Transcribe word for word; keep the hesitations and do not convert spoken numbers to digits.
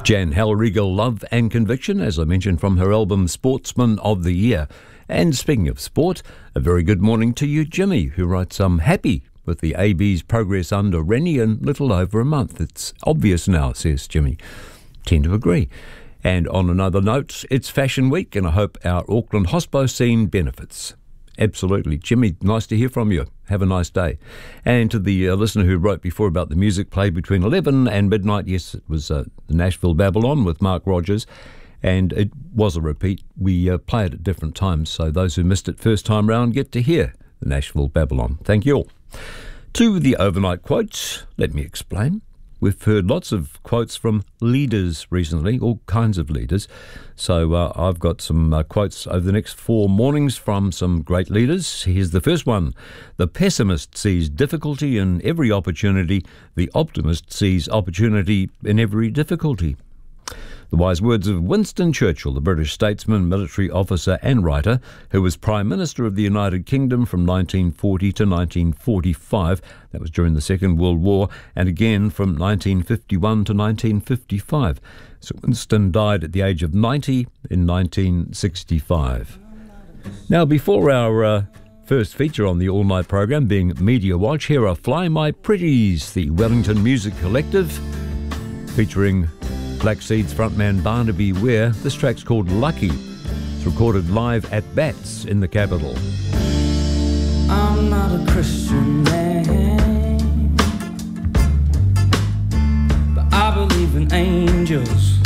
Jan Hellriegel, Love and Conviction, as I mentioned, from her album Sportsman of the Year. And speaking of sport, a very good morning to you, Jimmy, who writes, I'm happy with the A B's progress under Rennie in little over a month. It's obvious now, says Jimmy. Tend to agree. And on another note, it's Fashion Week, and I hope our Auckland hospo scene benefits. Absolutely. Jimmy, nice to hear from you. Have a nice day. And to the uh, listener who wrote before about the music played between eleven and midnight, yes, it was uh, the Nashville Babylon with Mark Rogers, and it was a repeat. We uh, play it at different times, so those who missed it first time round get to hear the Nashville Babylon. Thank you all. To the overnight quotes, let me explain. We've heard lots of quotes from leaders recently, all kinds of leaders. So uh, I've got some uh, quotes over the next four mornings from some great leaders. Here's the first one. The pessimist sees difficulty in every opportunity. The optimist sees opportunity in every difficulty. The wise words of Winston Churchill, the British statesman, military officer and writer, who was Prime Minister of the United Kingdom from nineteen forty to nineteen forty-five. That was during the Second World War, and again from nineteen fifty-one to nineteen fifty-five. So Winston died at the age of ninety in nineteen sixty-five. Now, before our uh, first feature on the all-night program, being Media Watch, here are Fly My Pretties, the Wellington Music Collective, featuring Black Seeds frontman Barnaby Ware. This track's called Lucky. It's recorded live at Bats in the capital. I'm not a Christian man, but I believe in angels